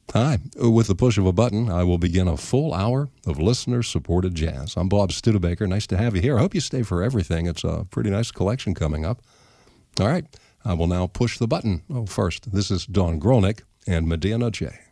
Hi. With the push of a button, I will begin a full hour of listener-supported jazz. I'm Bob Studebaker. Nice to have you here. I hope you stay for everything. It's a pretty nice collection coming up. All right. I will now push the button. Oh, first, this is Don Grolnick and Medea Noche.